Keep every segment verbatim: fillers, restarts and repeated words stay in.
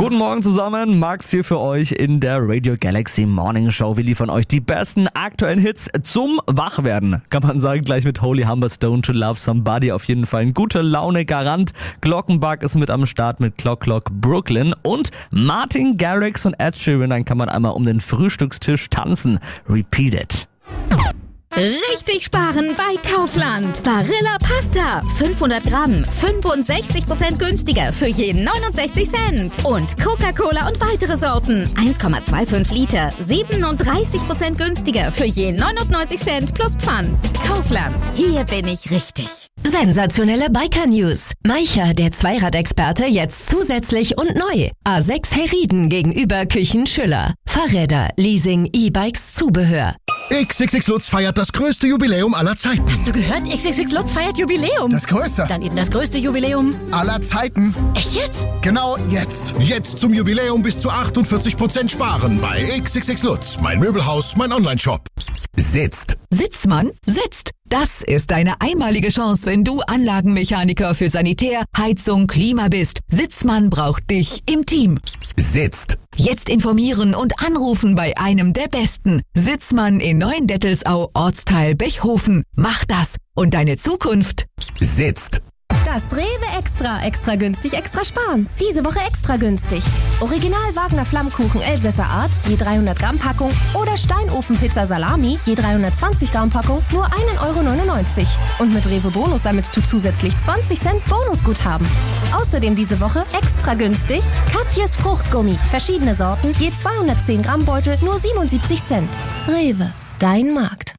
Guten Morgen zusammen, Max hier für euch in der Radio Galaxy Morning Show. Wir liefern euch die besten aktuellen Hits zum Wachwerden. Kann man sagen, gleich mit Holy Humberstone to Love Somebody auf jeden Fall ein guter Laune Garant. Glockenbach ist mit am Start mit Clock Clock Brooklyn und Martin Garrix und Ed Sheeran, dann kann man einmal um den Frühstückstisch tanzen. Repeat it. Richtig sparen bei Kaufland. Barilla Pasta. fünfhundert Gramm. fünfundsechzig Prozent günstiger für jeden neunundsechzig Cent. Und Coca-Cola und weitere Sorten. eins Komma fünfundzwanzig Liter. siebenunddreißig Prozent günstiger für jeden neunundneunzig Cent plus Pfand. Kaufland. Hier bin ich richtig. Sensationelle Biker-News. Maicher, der Zweiradexperte, jetzt zusätzlich und neu. A sechs Heriden gegenüber Küchen Schüller. Fahrräder, Leasing, E-Bikes, Zubehör. X X X Lutz feiert das größte Jubiläum aller Zeiten. Hast du gehört? X X X Lutz feiert Jubiläum. Das größte. Dann eben das größte Jubiläum aller Zeiten. Echt jetzt? Genau jetzt. Jetzt zum Jubiläum bis zu achtundvierzig Prozent sparen bei X X X Lutz. Mein Möbelhaus, mein Onlineshop. Sitzt. Sitzmann sitzt. Das ist deine einmalige Chance, wenn du Anlagenmechaniker für Sanitär, Heizung, Klima bist. Sitzmann braucht dich im Team. Sitzt. Jetzt informieren und anrufen bei einem der Besten. Sitzmann in Neuendettelsau, Ortsteil Bechhofen. Mach das und deine Zukunft sitzt. Das Rewe Extra, extra günstig, extra sparen. Diese Woche extra günstig. Original Wagner Flammkuchen Elsässer Art, je dreihundert Gramm Packung oder Steinofenpizza Salami, je dreihundertzwanzig Gramm Packung, nur ein Euro neunundneunzig. Und mit Rewe Bonus sammelst du zusätzlich zwanzig Cent Bonusguthaben. Außerdem diese Woche extra günstig Katjes Fruchtgummi, verschiedene Sorten, je zweihundertzehn Gramm Beutel, nur siebenundsiebzig Cent. Rewe, dein Markt.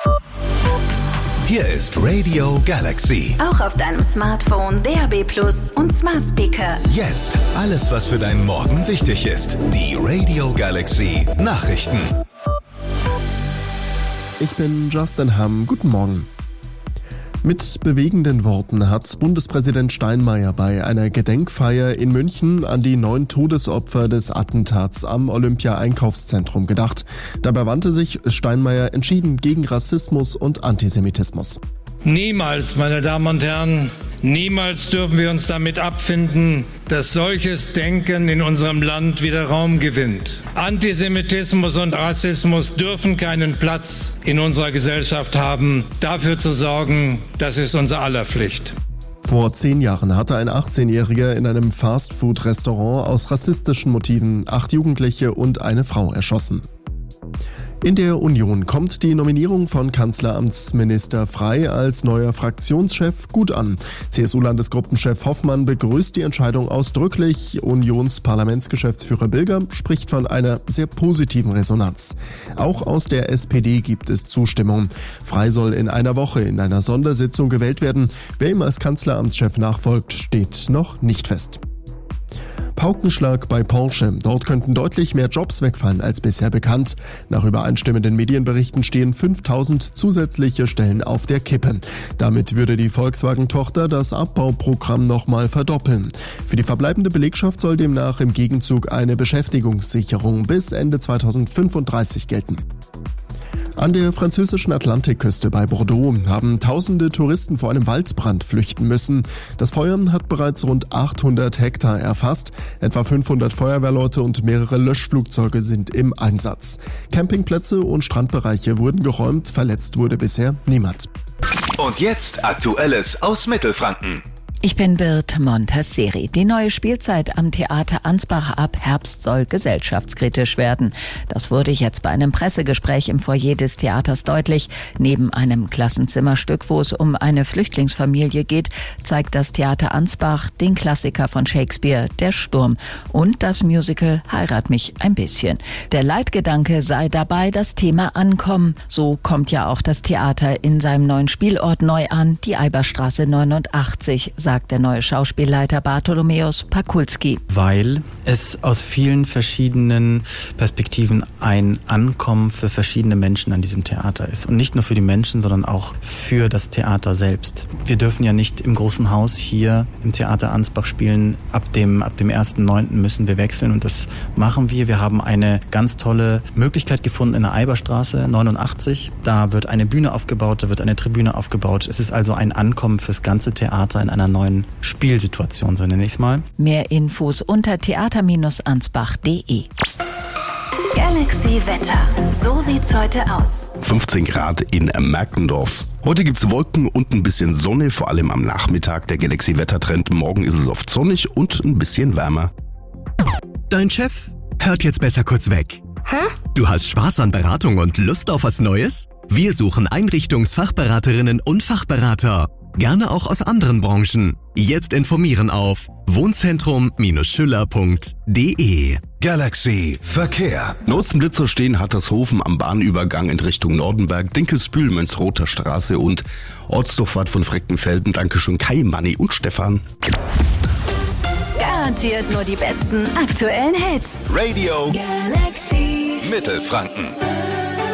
Hier ist Radio Galaxy. Auch auf deinem Smartphone, D A B Plus und Smart Speaker. Jetzt alles, was für deinen Morgen wichtig ist. Die Radio Galaxy Nachrichten. Ich bin Justin Hamm. Guten Morgen. Mit bewegenden Worten hat Bundespräsident Steinmeier bei einer Gedenkfeier in München an die neun Todesopfer des Attentats am Olympia-Einkaufszentrum gedacht. Dabei wandte sich Steinmeier entschieden gegen Rassismus und Antisemitismus. Niemals, meine Damen und Herren, niemals dürfen wir uns damit abfinden, dass solches Denken in unserem Land wieder Raum gewinnt. Antisemitismus und Rassismus dürfen keinen Platz in unserer Gesellschaft haben. Dafür zu sorgen, das ist unser aller Pflicht. Vor zehn Jahren hatte ein achtzehnjähriger in einem Fastfood-Restaurant aus rassistischen Motiven acht Jugendliche und eine Frau erschossen. In der Union kommt die Nominierung von Kanzleramtsminister Frey als neuer Fraktionschef gut an. C S U-Landesgruppenchef Hoffmann begrüßt die Entscheidung ausdrücklich. Unionsparlamentsgeschäftsführer Bilger spricht von einer sehr positiven Resonanz. Auch aus der S P D gibt es Zustimmung. Frey soll in einer Woche in einer Sondersitzung gewählt werden. Wer ihm als Kanzleramtschef nachfolgt, steht noch nicht fest. Paukenschlag bei Porsche. Dort könnten deutlich mehr Jobs wegfallen als bisher bekannt. Nach übereinstimmenden Medienberichten stehen fünftausend zusätzliche Stellen auf der Kippe. Damit würde die Volkswagen-Tochter das Abbauprogramm nochmal verdoppeln. Für die verbleibende Belegschaft soll demnach im Gegenzug eine Beschäftigungssicherung bis Ende zweitausendfünfunddreißig gelten. An der französischen Atlantikküste bei Bordeaux haben tausende Touristen vor einem Waldbrand flüchten müssen. Das Feuer hat bereits rund achthundert Hektar erfasst. Etwa fünfhundert Feuerwehrleute und mehrere Löschflugzeuge sind im Einsatz. Campingplätze und Strandbereiche wurden geräumt, verletzt wurde bisher niemand. Und jetzt Aktuelles aus Mittelfranken. Ich bin Bird Montasseri. Die neue Spielzeit am Theater Ansbach ab Herbst soll gesellschaftskritisch werden. Das wurde jetzt bei einem Pressegespräch im Foyer des Theaters deutlich. Neben einem Klassenzimmerstück, wo es um eine Flüchtlingsfamilie geht, zeigt das Theater Ansbach den Klassiker von Shakespeare, Der Sturm, und das Musical Heirat mich ein bisschen. Der Leitgedanke sei dabei das Thema Ankommen. So kommt ja auch das Theater in seinem neuen Spielort neu an, die Eiberstraße neunundachtzig, sagt der neue Schauspielleiter Bartholomäus Pakulski. Weil es aus vielen verschiedenen Perspektiven ein Ankommen für verschiedene Menschen an diesem Theater ist. Und nicht nur für die Menschen, sondern auch für das Theater selbst. Wir dürfen ja nicht im großen Haus hier im Theater Ansbach spielen. Ab dem, ab dem ersten neunten müssen wir wechseln und das machen wir. Wir haben eine ganz tolle Möglichkeit gefunden in der Eiberstraße neunundachtzig. Da wird eine Bühne aufgebaut, da wird eine Tribüne aufgebaut. Es ist also ein Ankommen fürs ganze Theater in einer neuen Spielsituation, so nenne ich es mal. Mehr Infos unter theater Bindestrich ansbach punkt de. Galaxy Wetter. So sieht's heute aus. fünfzehn Grad in Merkendorf. Heute gibt's Wolken und ein bisschen Sonne, vor allem am Nachmittag. Der Galaxy-Wettertrend. Morgen ist es oft sonnig und ein bisschen wärmer. Dein Chef hört jetzt besser kurz weg. Hä? Du hast Spaß an Beratung und Lust auf was Neues? Wir suchen Einrichtungsfachberaterinnen und Fachberater. Gerne auch aus anderen Branchen. Jetzt informieren auf wohnzentrum schüller punkt de. Galaxy Verkehr. Nostenblitzer stehen Hattershofen am Bahnübergang in Richtung Nordenberg, Dinkelsbühl, Mönchsrother Straße und Ortsdurchfahrt von Freckenfelden. Dankeschön Kai, Manni und Stefan. Garantiert nur die besten aktuellen Hits. Radio Galaxy Mittelfranken.